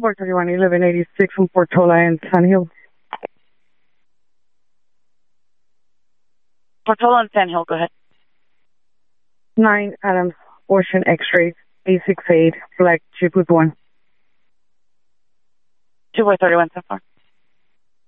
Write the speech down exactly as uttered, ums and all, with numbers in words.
four thirty-one, eleven eighty-six from Portola and San Hill. Portola and San Hill, go ahead. nine Adams, Ocean X-ray, A six eight, black Jeep with one. two four thirty-one so far.